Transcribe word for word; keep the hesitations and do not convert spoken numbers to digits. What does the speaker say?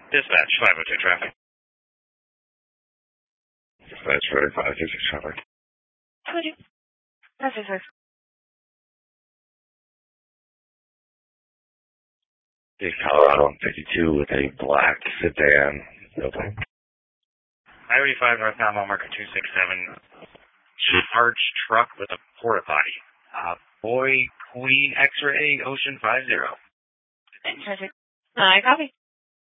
Dispatch, five oh two traffic. Dispatch, five oh six traffic. twenty. That's it. The Colorado fifty-two with a black sedan. Open. Highway five northbound mile marker two six seven. Large truck with a porta potty. Uh, boy, Queen, X-ray, Ocean five zero. Perfect. I copy.